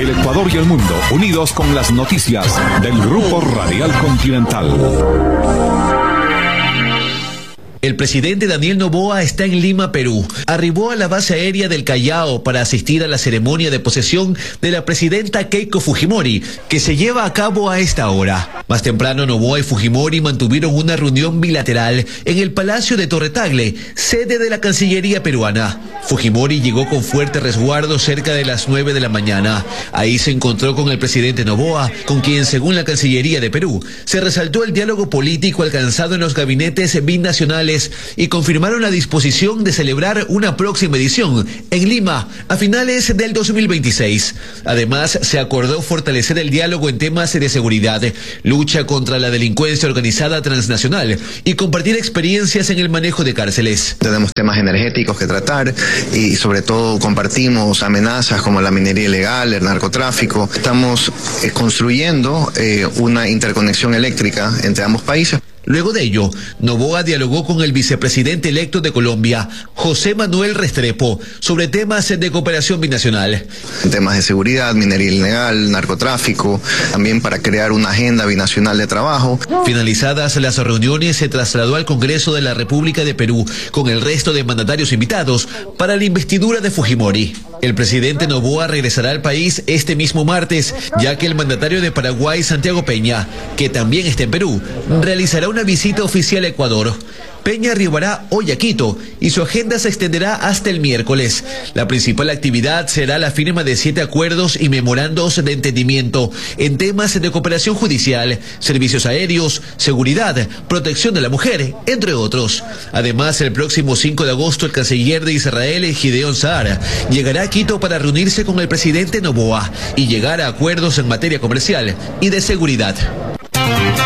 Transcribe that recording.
el Ecuador y el mundo, unidos con las noticias del Grupo Radial Continental. El presidente Daniel Noboa está en Lima, Perú. Arribó a la base aérea del Callao para asistir a la ceremonia de posesión de la presidenta Keiko Fujimori, que se lleva a cabo a esta hora. Más temprano, Noboa y Fujimori mantuvieron una reunión bilateral en el Palacio de Torre Tagle, sede de la Cancillería peruana. Fujimori llegó con fuerte resguardo cerca de las 9 de la mañana. Ahí se encontró con el presidente Noboa, con quien, según la Cancillería de Perú, se resaltó el diálogo político alcanzado en los gabinetes binacionales y confirmaron la disposición de celebrar una próxima edición en Lima a finales del 2026. Además, se acordó fortalecer el diálogo en temas de seguridad, lucha contra la delincuencia organizada transnacional y compartir experiencias en el manejo de cárceles. Tenemos temas energéticos que tratar y sobre todo compartimos amenazas como la minería ilegal, el narcotráfico. Estamos construyendo una interconexión eléctrica entre ambos países. Luego de ello, Noboa dialogó con el vicepresidente electo de Colombia, José Manuel Restrepo, sobre temas de cooperación binacional. Temas de seguridad, minería ilegal, narcotráfico, también para crear una agenda binacional de trabajo. Finalizadas las reuniones, se trasladó al Congreso de la República de Perú con el resto de mandatarios invitados para la investidura de Fujimori. El presidente Noboa regresará al país este mismo martes, ya que el mandatario de Paraguay, Santiago Peña, que también está en Perú, realizará una visita oficial a Ecuador. Peña arribará hoy a Quito y su agenda se extenderá hasta el miércoles. La principal actividad será la firma de 7 acuerdos y memorandos de entendimiento en temas de cooperación judicial, servicios aéreos, seguridad, protección de la mujer, entre otros. Además, el próximo 5 de agosto el canciller de Israel, Gideon Saar, llegará a Quito para reunirse con el presidente Noboa y llegar a acuerdos en materia comercial y de seguridad.